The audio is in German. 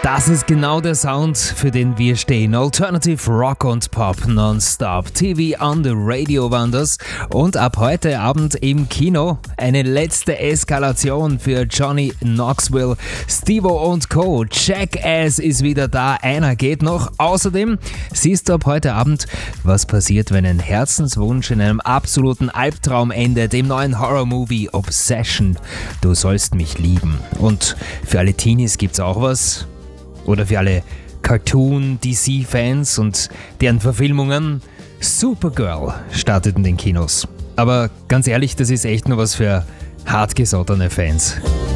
Das ist genau der Sound, für den wir stehen. Alternative Rock und Pop nonstop. TV on the Radio waren das. Und ab heute Abend im Kino eine letzte Eskalation für Johnny Knoxville, Steve-O und Co. Jackass ist wieder da, einer geht noch. Außerdem siehst du ab heute Abend, was passiert, wenn ein Herzenswunsch in einem absoluten Albtraum endet. Im neuen Horror-Movie Obsession. Du sollst mich lieben. Und für alle Teenies gibt's auch was. Oder für alle Cartoon-DC-Fans und deren Verfilmungen. Supergirl startet in den Kinos. Aber ganz ehrlich, das ist echt nur was für hartgesottene Fans.